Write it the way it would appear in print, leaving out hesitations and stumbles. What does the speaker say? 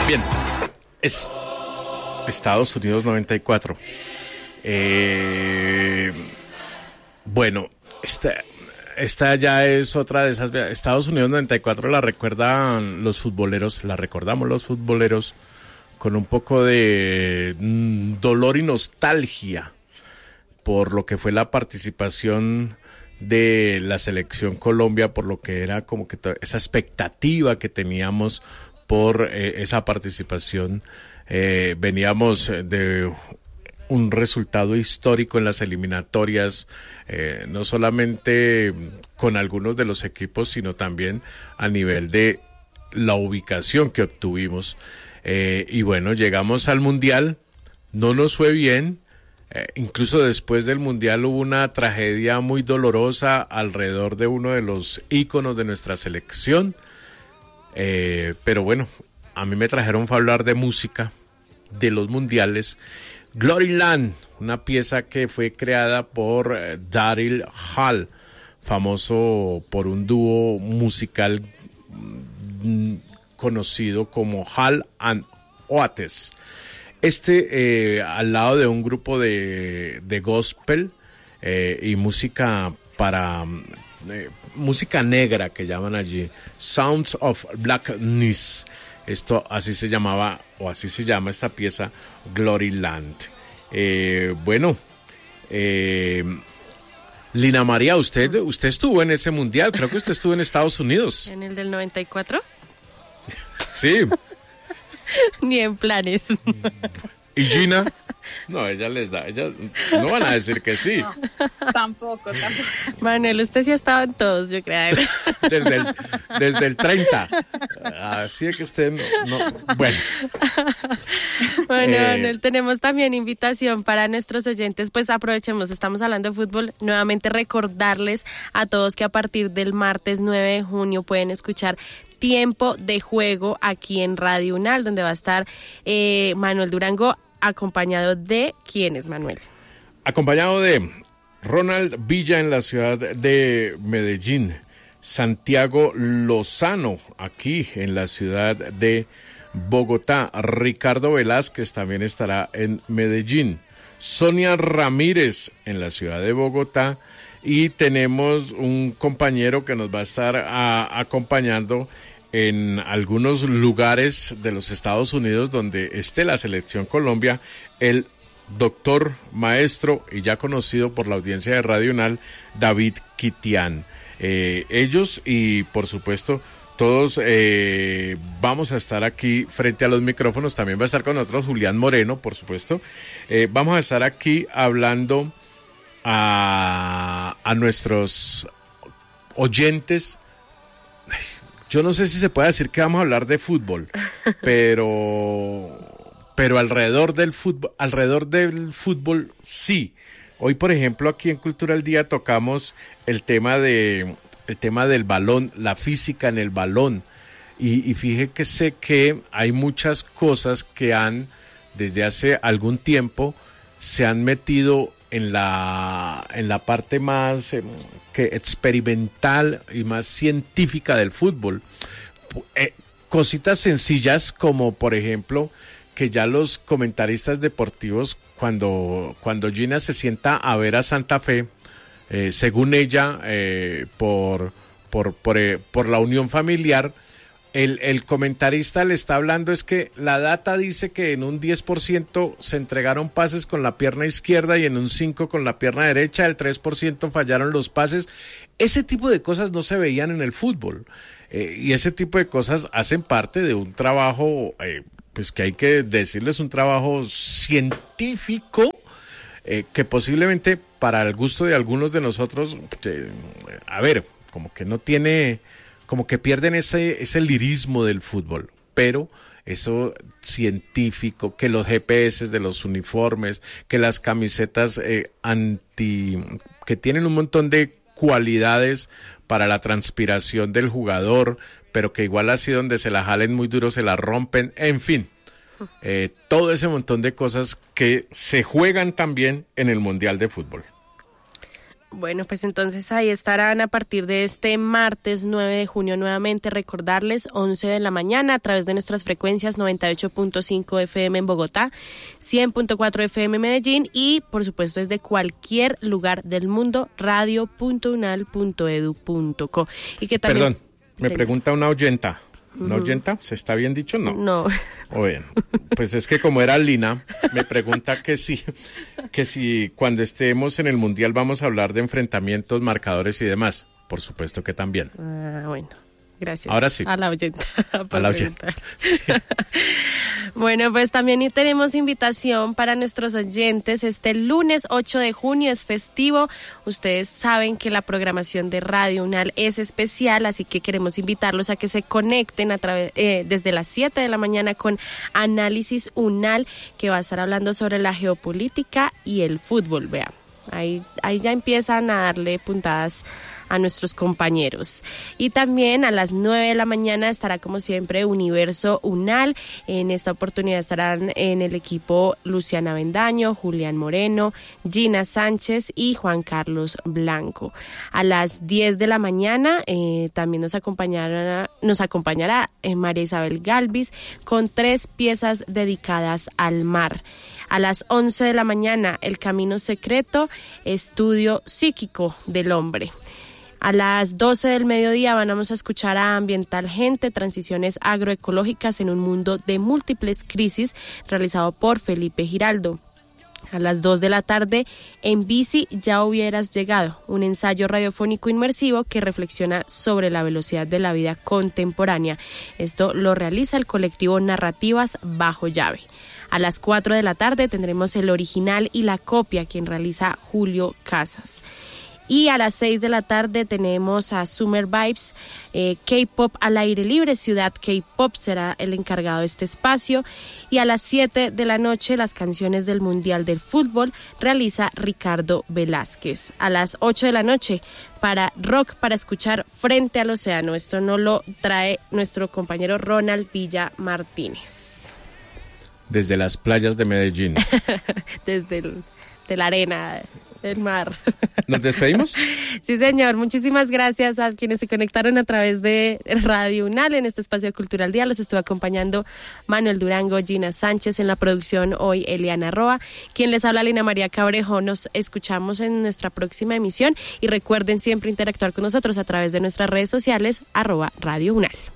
Bien, es Estados Unidos 94. Bueno, esta ya es otra de esas. Estados Unidos 94 la recuerdan los futboleros, la recordamos los futboleros con un poco de dolor y nostalgia por lo que fue la participación de la selección Colombia, por lo que era como que esa expectativa que teníamos por esa participación. Veníamos de un resultado histórico en las eliminatorias, no solamente con algunos de los equipos, sino también a nivel de la ubicación que obtuvimos. Y bueno, llegamos al Mundial, no nos fue bien. Incluso después del Mundial hubo una tragedia muy dolorosa alrededor de uno de los íconos de nuestra selección. Pero bueno, a mí me trajeron para hablar de música, de los mundiales. Gloryland, una pieza que fue creada por Daryl Hall, famoso por un dúo musical conocido como Hall and Oates. Al lado de un grupo de gospel y música para música negra que llaman allí, Sounds of Blackness. Esto así se llamaba, o así se llama esta pieza, Gloryland. Lina María, usted estuvo en ese mundial, creo que usted estuvo en Estados Unidos. ¿En el del 94? Sí. Ni en planes. ¿Y Gina? No, ella no van a decir que sí. No, tampoco. Manuel, usted sí ha estado en todos, yo creo. Desde el 30. Así es que usted no. Bueno. Bueno, Manuel, tenemos también invitación para nuestros oyentes. Pues aprovechemos, estamos hablando de fútbol. Nuevamente recordarles a todos que a partir del martes 9 de junio pueden escuchar Tiempo de Juego aquí en Radio UNAL, donde va a estar Manuel Durango, acompañado de ¿quién es, Manuel? Acompañado de Ronald Villa en la ciudad de Medellín, Santiago Lozano aquí en la ciudad de Bogotá, Ricardo Velázquez también estará en Medellín, Sonia Ramírez en la ciudad de Bogotá, y tenemos un compañero que nos va a estar acompañando en algunos lugares de los Estados Unidos donde esté la selección Colombia, el doctor, maestro y ya conocido por la audiencia de Radio UNAL, David Kitian. Ellos y por supuesto todos vamos a estar aquí frente a los micrófonos. También va a estar con nosotros Julián Moreno, por supuesto. Vamos a estar aquí hablando a nuestros oyentes. Yo no sé si se puede decir que vamos a hablar de fútbol, pero alrededor del fútbol sí. Hoy, por ejemplo, aquí en Cultura al Día tocamos el tema del balón, la física en el balón. Y fíjese que hay muchas cosas que desde hace algún tiempo, se han metido en la parte más que experimental y más científica del fútbol. Cositas sencillas como, por ejemplo, que ya los comentaristas deportivos, cuando Gina se sienta a ver a Santa Fe, según ella, por la unión familiar, el comentarista le está hablando es que la data dice que en un 10% se entregaron pases con la pierna izquierda y en un 5% con la pierna derecha, el 3% fallaron los pases. Ese tipo de cosas no se veían en el fútbol, y ese tipo de cosas hacen parte de un trabajo, pues que hay que decirles, un trabajo científico, que posiblemente para el gusto de algunos de nosotros, como que no tiene, como que pierden ese lirismo del fútbol, pero eso científico, que los GPS de los uniformes, que las camisetas que tienen un montón de cualidades para la transpiración del jugador, pero que igual así donde se la jalen muy duro se la rompen, en fin, todo ese montón de cosas que se juegan también en el Mundial de Fútbol. Bueno, pues entonces ahí estarán a partir de este martes 9 de junio nuevamente. Recordarles 11 de la mañana a través de nuestras frecuencias 98.5 FM en Bogotá, 100.4 FM en Medellín y por supuesto desde cualquier lugar del mundo radio.unal.edu.co. Y que también, Perdón, me pregunta una oyenta. ¿Una oyenta? ¿Se está bien dicho? No. Bien. Pues es que como era Lina, me pregunta que si cuando estemos en el Mundial vamos a hablar de enfrentamientos, marcadores y demás. Por supuesto que también. Bueno. Gracias. Ahora sí. A la oyenta. A la oyenta. Sí. Bueno, pues también tenemos invitación para nuestros oyentes. Este lunes 8 de junio es festivo. Ustedes saben que la programación de Radio Unal es especial, así que queremos invitarlos a que se conecten desde las 7 de la mañana con Análisis Unal, que va a estar hablando sobre la geopolítica y el fútbol. Vean, ahí ya empiezan a darle puntadas a nuestros compañeros. Y también a las 9 de la mañana estará como siempre Universo Unal. En esta oportunidad estarán en el equipo Luciana Bendaño, Julián Moreno, Gina Sánchez y Juan Carlos Blanco. A las 10 de la mañana también nos acompañará María Isabel Galvis con 3 piezas dedicadas al mar. A las 11 de la mañana, El Camino Secreto, estudio psíquico del hombre. A las 12 del mediodía vamos a escuchar a Ambiental Gente, transiciones agroecológicas en un mundo de múltiples crisis, realizado por Felipe Giraldo. A las 2 de la tarde, En bici ya hubieras llegado, un ensayo radiofónico inmersivo que reflexiona sobre la velocidad de la vida contemporánea. Esto lo realiza el colectivo Narrativas Bajo Llave. A las 4 de la tarde tendremos El Original y la Copia, quien realiza Julio Casas. Y a las 6 de la tarde tenemos a Summer Vibes, K-Pop al aire libre, Ciudad K-Pop será el encargado de este espacio. Y a las 7 de la noche, las canciones del Mundial del Fútbol, realiza Ricardo Velázquez. A las 8 de la noche, para rock, para escuchar Frente al Océano. Esto nos lo trae nuestro compañero Ronald Villa Martínez. Desde las playas de Medellín. Desde de la arena, el mar. ¿Nos despedimos? Sí, señor. Muchísimas gracias a quienes se conectaron a través de Radio Unal en este espacio cultural día. Los estuvo acompañando Manuel Durango, Gina Sánchez, en la producción hoy Eliana Roa. Quien les habla, Lina María Cabrejo. Nos escuchamos en nuestra próxima emisión y recuerden siempre interactuar con nosotros a través de nuestras redes sociales @Radio Unal.